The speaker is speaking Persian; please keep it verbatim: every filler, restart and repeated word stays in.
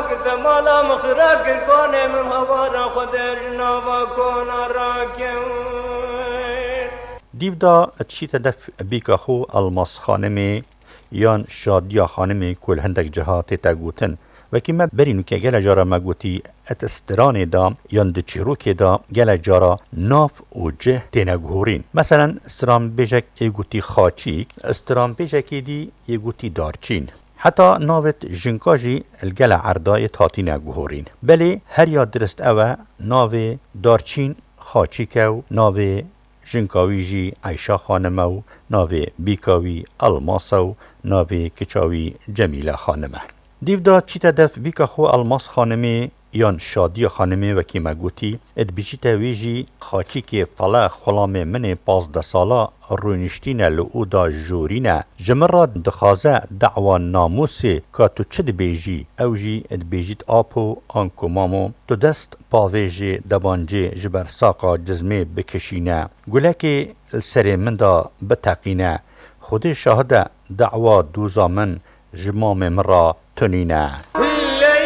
کرد مالا مخرق کنه من هوا را خودش نوا کن راکن دیو دا چی تدف بیکا خو الماس خانمی یان شادیا خانمی کل هندک جهات تگوتن و که ما برینو که گل جارا مگوتی ات استران دا یان د چیروک دا گل جارا ناف و جه تینگهورین. مثلا استران بیجک ایگوتی خاچیک، استران بیجکی دی ایگوتی دارچین. حتی ناوت جنکاجی الگل عردای تاتین گهورین. بله هر یاد درست اوه ناو دارچین خاچیکو، ناو جنکاوی جی عیشا خانمو، ناو بیکاوی الماسو، ناو کچاوی جمیله خانمه. دیو دا چی تدف بیکا خو الماس خانمه یان شادی خانمه و کی مگوتی اد بیچی تاویجی خاچی که فلا خلام من پازده سالا رونشتین لعو دا جورینه جمرا دخازه دعوه ناموسی که تو چه بیجی او جی اد بیجیت آپو آنکو مامو تو دست پاویجی دبانجی جبر ساقا جزمه بکشینه گوله که السر من دا بتقینه خود شاهده دعوه دوزا من جمام مرا تنینه